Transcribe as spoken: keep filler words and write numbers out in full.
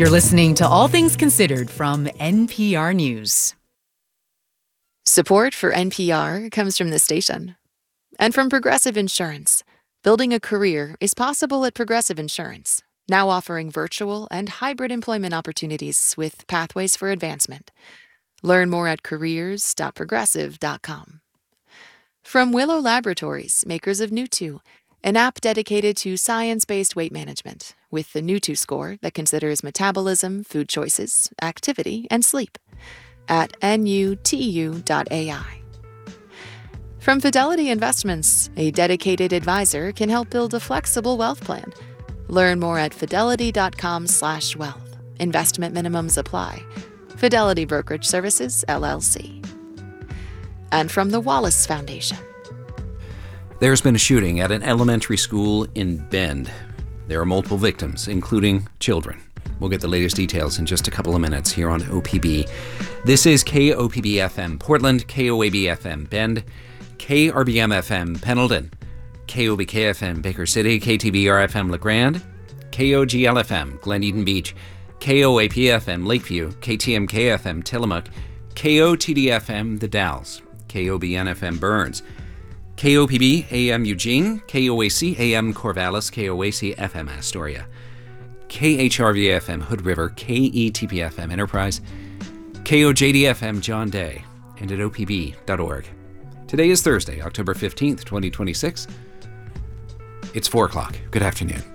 You're listening to All Things Considered from N P R News. Support for N P R comes from the station and from Progressive Insurance. Building a career is possible at Progressive Insurance, now offering virtual and hybrid employment opportunities with pathways for advancement. Learn more at careers dot progressive dot com. From Willow Laboratories, makers of Nutu, an app dedicated to science-based weight management, with the Nutu score that considers metabolism, food choices, activity, and sleep, at nutu dot A I. From Fidelity Investments, a dedicated advisor can help build a flexible wealth plan. Learn more at fidelity dot com slash wealth. Investment minimums apply. Fidelity Brokerage Services, L L C. And from the Wallace Foundation. There's been a shooting at an elementary school in Bend. There are multiple victims, including children. We'll get the latest details in just a couple of minutes here on O P B. This is K O P B F M Portland, K O A B F M Bend, K R B M F M Pendleton, K O B K F M Baker City, K T B R F M LeGrand, K O G L F M Glen Eden Beach, K O A P F M Lakeview, K T M K F M Tillamook, K O T D F M The Dalles, K O B N F M Burns, K O P B A M Eugene, K O A C A M Corvallis, K O A C F M Astoria, K H R V F M Hood River, K E T P F M Enterprise, K O J D F M John Day, and at O P B dot org. Today is Thursday, October fifteenth, twenty twenty-six. It's four o'clock. Good afternoon.